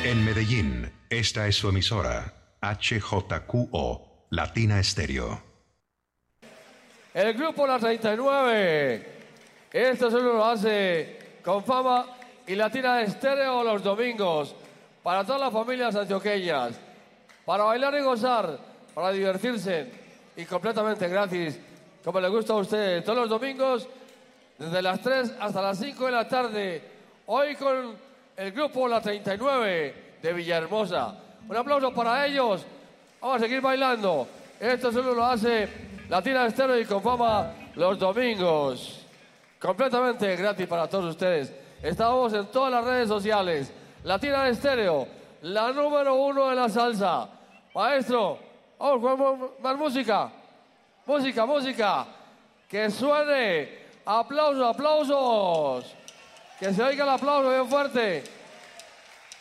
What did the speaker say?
En Medellín, esta es su emisora, HJQO, Latina Estéreo. El grupo La 39. Esto solo lo hace con fama y Latina Estéreo los domingos. Para todas las familias antioqueñas. Para bailar y gozar. Para divertirse. Y completamente gratis. Como les gusta a ustedes. Todos los domingos. Desde las 3 hasta las 5 de la tarde. Hoy con el grupo La 39 de Villahermosa. Un aplauso para ellos. Vamos a seguir bailando. Esto solo lo hace Latina Estéreo y con fama los domingos. Completamente gratis para todos ustedes. Estamos en todas las redes sociales. Latina Estéreo, la número 1 de la salsa. Maestro, vamos con más música. Música, música. Que suene. Aplausos, aplausos. Que se oiga el aplauso bien fuerte.